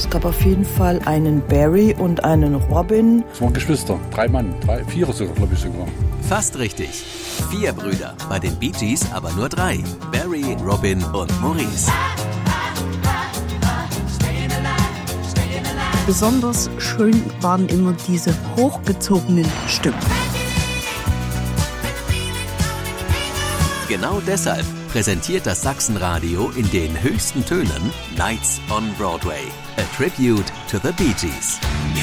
Es gab auf jeden Fall einen Barry und einen Robin. Es waren Geschwister, 3 Mann, 4 sogar, glaube ich sogar. Fast richtig. 4 Brüder, bei den Bee Gees aber nur 3. Barry, Robin und Maurice. Besonders schön waren immer diese hochgezogenen Stimmen. Genau deshalb präsentiert das Sachsenradio in den höchsten Tönen Nights on Broadway, a tribute to the Bee Gees.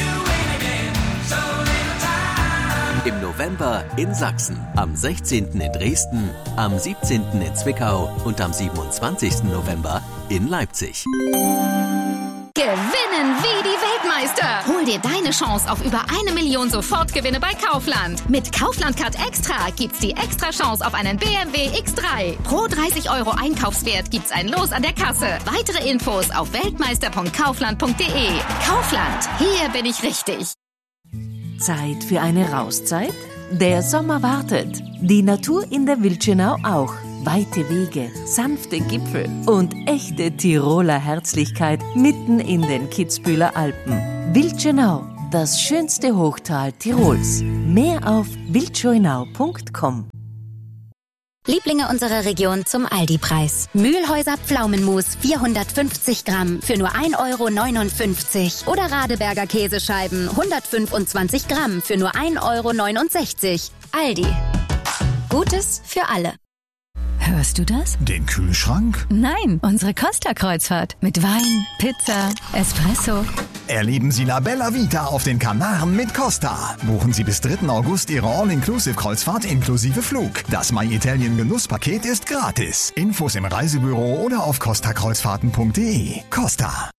Im November in Sachsen, am 16. in Dresden, am 17. in Zwickau und am 27. November in Leipzig. Gewinnen wie die Weltmeister! Hol dir deine Chance auf über 1 Million Sofortgewinne bei Kaufland. Mit Kaufland Card Extra gibt's die extra Chance auf einen BMW X3. Pro 30 € Einkaufswert gibt's ein Los an der Kasse. Weitere Infos auf weltmeister.kaufland.de. Kaufland, hier bin ich richtig. Zeit für eine Rauszeit? Der Sommer wartet. Die Natur in der Wildschönau auch. Weite Wege, sanfte Gipfel und echte Tiroler Herzlichkeit mitten in den Kitzbüheler Alpen. Wildschönau, das schönste Hochtal Tirols. Mehr auf wildschönau.com. Lieblinge unserer Region zum Aldi-Preis. Mühlhäuser Pflaumenmus 450 Gramm für nur 1,59 € oder Radeberger Käsescheiben 125 Gramm für nur 1,69 €. Aldi. Gutes für alle. Hörst du das? Den Kühlschrank? Nein, unsere Costa-Kreuzfahrt mit Wein, Pizza, Espresso. Erleben Sie La Bella Vita auf den Kanaren mit Costa. Buchen Sie bis 3. August Ihre All-Inclusive-Kreuzfahrt inklusive Flug. Das My Italien Genusspaket ist gratis. Infos im Reisebüro oder auf costakreuzfahrten.de. Costa.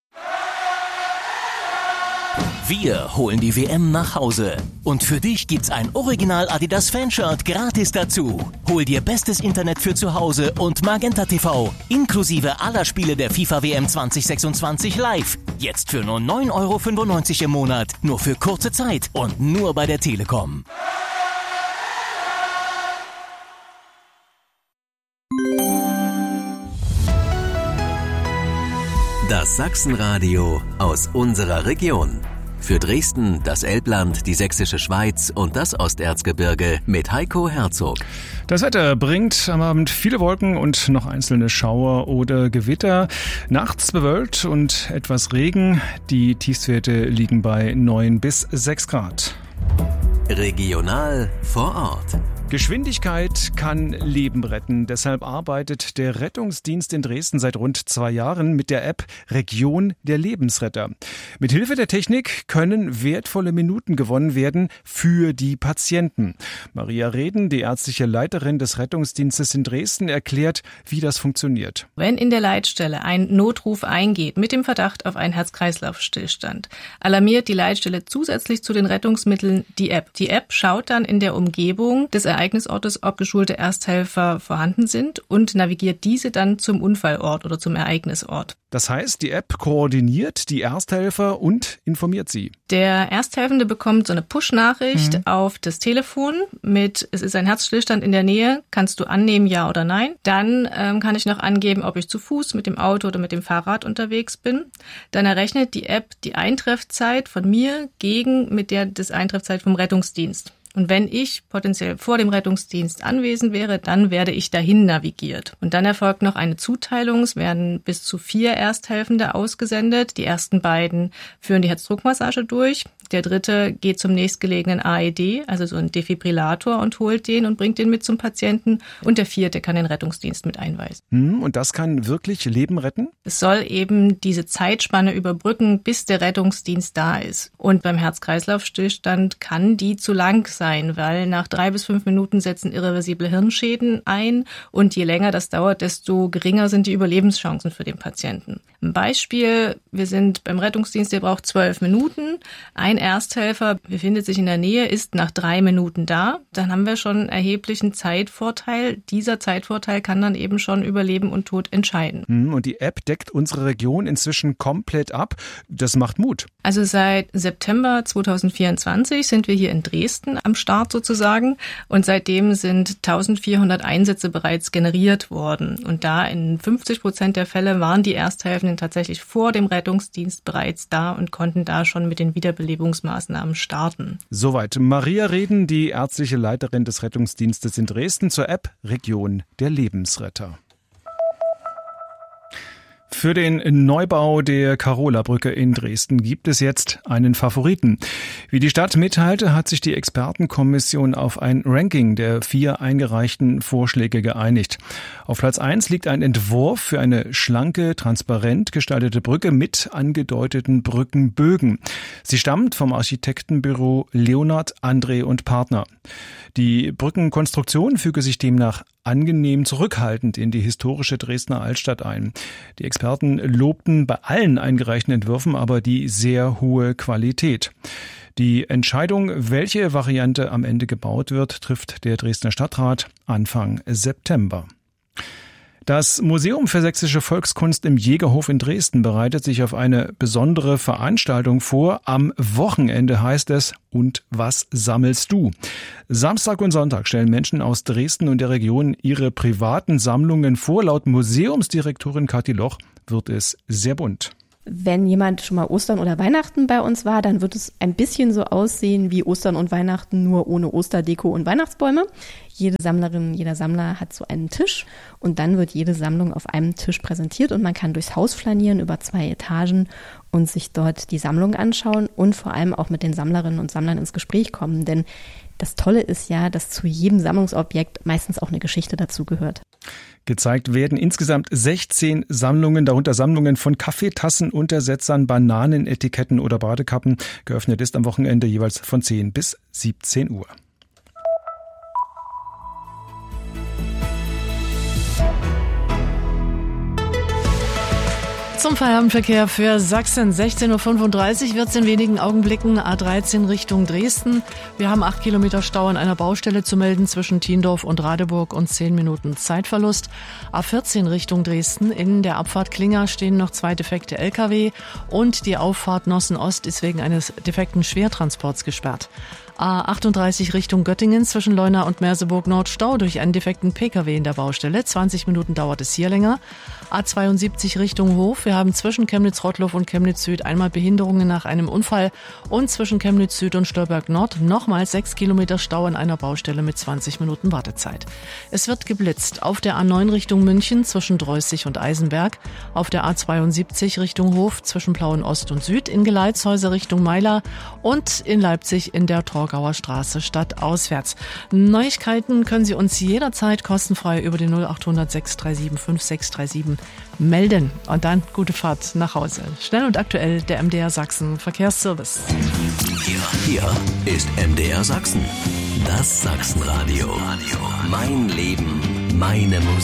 Wir holen die WM nach Hause. Und für dich gibt's ein Original Adidas Fanshirt gratis dazu. Hol dir bestes Internet für zu Hause und Magenta TV, inklusive aller Spiele der FIFA WM 2026 live. Jetzt für nur 9,95 € im Monat. Nur für kurze Zeit und nur bei der Telekom. Das Sachsenradio aus unserer Region. Für Dresden, das Elbland, die Sächsische Schweiz und das Osterzgebirge mit Heiko Herzog. Das Wetter bringt am Abend viele Wolken und noch einzelne Schauer oder Gewitter. Nachts bewölkt und etwas Regen. Die Tiefstwerte liegen bei 9 bis 6 Grad. Regional vor Ort. Geschwindigkeit kann Leben retten. Deshalb arbeitet der Rettungsdienst in Dresden seit rund 2 Jahren mit der App Region der Lebensretter. Mit Hilfe der Technik können wertvolle Minuten gewonnen werden für die Patienten. Maria Reden, die ärztliche Leiterin des Rettungsdienstes in Dresden, erklärt, wie das funktioniert. Wenn in der Leitstelle ein Notruf eingeht mit dem Verdacht auf einen Herz-Kreislauf-Stillstand, alarmiert die Leitstelle zusätzlich zu den Rettungsmitteln die App. Die App schaut dann in der Umgebung des Ereignisortes, ob geschulte Ersthelfer vorhanden sind und navigiert diese dann zum Unfallort oder zum Ereignisort. Das heißt, die App koordiniert die Ersthelfer und informiert sie. Der Ersthelfende bekommt so eine Push-Nachricht auf das Telefon mit, es ist ein Herzstillstand in der Nähe, kannst du annehmen, ja oder nein. Dann kann ich noch angeben, ob ich zu Fuß, mit dem Auto oder mit dem Fahrrad unterwegs bin. Dann errechnet die App die Eintreffzeit von mir gegen mit der des Eintreffzeit vom Rettungsdienst. Und wenn ich potenziell vor dem Rettungsdienst anwesend wäre, dann werde ich dahin navigiert. Und dann erfolgt noch eine Zuteilung. Es werden bis zu 4 Ersthelfende ausgesendet. Die ersten beiden führen die Herzdruckmassage durch. Der dritte geht zum nächstgelegenen AED, also so ein Defibrillator, und holt den und bringt den mit zum Patienten. Und der vierte kann den Rettungsdienst mit einweisen. Und das kann wirklich Leben retten? Es soll eben diese Zeitspanne überbrücken, bis der Rettungsdienst da ist. Und beim Herz-Kreislauf-Stillstand kann die zu lang sein, weil nach 3 bis 5 Minuten setzen irreversible Hirnschäden ein. Und je länger das dauert, desto geringer sind die Überlebenschancen für den Patienten. Ein Beispiel, wir sind beim Rettungsdienst, der braucht 12 Minuten. Ein Ersthelfer befindet sich in der Nähe, ist nach 3 Minuten da. Dann haben wir schon einen erheblichen Zeitvorteil. Dieser Zeitvorteil kann dann eben schon über Leben und Tod entscheiden. Und die App deckt unsere Region inzwischen komplett ab. Das macht Mut. Also seit September 2024 sind wir hier in Dresden am Start sozusagen. Und seitdem sind 1400 Einsätze bereits generiert worden. Und da in 50% der Fälle waren die Ersthelfenden tatsächlich vor dem Rettungsdienst bereits da und konnten da schon mit den Wiederbelebungsmaßnahmen starten. Soweit Maria Reden, die ärztliche Leiterin des Rettungsdienstes in Dresden, zur App Region der Lebensretter. Für den Neubau der Karola-Brücke in Dresden gibt es jetzt einen Favoriten. Wie die Stadt mitteilte, hat sich die Expertenkommission auf ein Ranking der 4 eingereichten Vorschläge geeinigt. Auf Platz 1 liegt ein Entwurf für eine schlanke, transparent gestaltete Brücke mit angedeuteten Brückenbögen. Sie stammt vom Architektenbüro Leonhard, André und Partner. Die Brückenkonstruktion füge sich demnach angenehm zurückhaltend in die historische Dresdner Altstadt ein. Die Experten lobten bei allen eingereichten Entwürfen aber die sehr hohe Qualität. Die Entscheidung, welche Variante am Ende gebaut wird, trifft der Dresdner Stadtrat Anfang September. Das Museum für sächsische Volkskunst im Jägerhof in Dresden bereitet sich auf eine besondere Veranstaltung vor. Am Wochenende heißt es "Und was sammelst du?". Samstag und Sonntag stellen Menschen aus Dresden und der Region ihre privaten Sammlungen vor. Laut Museumsdirektorin Kathi Loch wird es sehr bunt. Wenn jemand schon mal Ostern oder Weihnachten bei uns war, dann wird es ein bisschen so aussehen wie Ostern und Weihnachten, nur ohne Osterdeko und Weihnachtsbäume. Jede Sammlerin, jeder Sammler hat so einen Tisch und dann wird jede Sammlung auf einem Tisch präsentiert und man kann durchs Haus flanieren über 2 Etagen und sich dort die Sammlung anschauen und vor allem auch mit den Sammlerinnen und Sammlern ins Gespräch kommen. Denn das Tolle ist ja, dass zu jedem Sammlungsobjekt meistens auch eine Geschichte dazugehört. Gezeigt werden insgesamt 16 Sammlungen, darunter Sammlungen von Kaffeetassen, Untersetzern, Bananenetiketten oder Badekappen. Geöffnet ist am Wochenende jeweils von 10 bis 17 Uhr. Zum Feierabendverkehr für Sachsen. 16.35 Uhr wird es in wenigen Augenblicken. A13 Richtung Dresden. Wir haben 8 Kilometer Stau an einer Baustelle zu melden zwischen Thiendorf und Radeburg und 10 Minuten Zeitverlust. A14 Richtung Dresden. In der Abfahrt Klinger stehen noch 2 defekte Lkw und die Auffahrt Nossen Ost ist wegen eines defekten Schwertransports gesperrt. A38 Richtung Göttingen zwischen Leuna und Merseburg Nord Stau durch einen defekten Pkw in der Baustelle. 20 Minuten dauert es hier länger. A72 Richtung Hof. Wir haben zwischen Chemnitz-Rottloff und Chemnitz Süd einmal Behinderungen nach einem Unfall und zwischen Chemnitz Süd und Stolberg Nord nochmal 6 Kilometer Stau an einer Baustelle mit 20 Minuten Wartezeit. Es wird geblitzt auf der A9 Richtung München zwischen Dreußig und Eisenberg, auf der A72 Richtung Hof zwischen Plauen Ost und Süd, in Geleitshäuser Richtung Meiler und in Leipzig in der Torgauer Straße stadtauswärts. Neuigkeiten können Sie uns jederzeit kostenfrei über die 0800 637 5637 melden. Und dann gute Fahrt nach Hause. Schnell und aktuell der MDR Sachsen Verkehrsservice. Hier ist MDR Sachsen. Das Sachsenradio. Mein Leben, meine Musik.